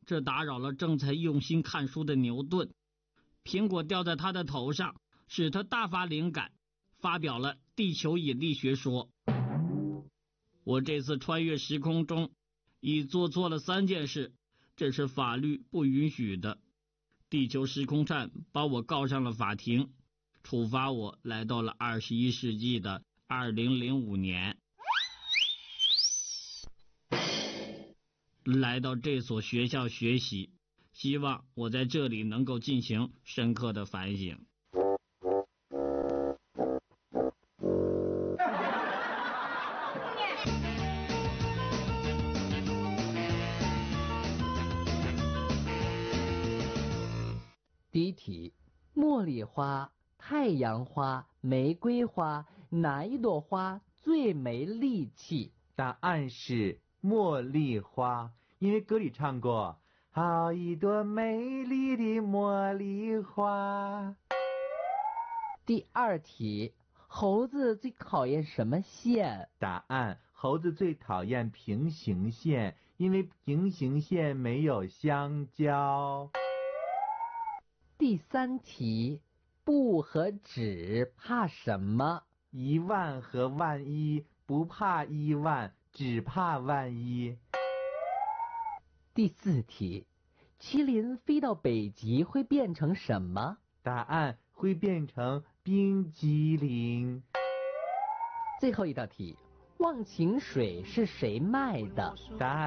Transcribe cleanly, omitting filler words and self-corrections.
这打扰了正在用心看书的牛顿。苹果掉在他的头上，使他大发灵感，发表了地球引力学说。我这次穿越时空中已做错了3件事，这是法律不允许的。地球时空站把我告上了法庭，处罚我来到了21世纪的2005年，来到这所学校学习，希望我在这里能够进行深刻的反省。 第一题，茉莉花、太阳花、玫瑰花，哪一朵花最没力气？ 答案是茉莉花，因为歌里唱过好一朵美丽的茉莉花。 第二题，猴子最讨厌什么线？ 答案，猴子最讨厌平行线，因为平行线没有香蕉。 第三题，布和纸怕什么 ？10000和11000，不怕10000，只怕11000。 第四题，麒麟飞到北极会变成什么？ 答案，会变成冰激凌。 最后一道题，忘情水是谁卖的？ 答案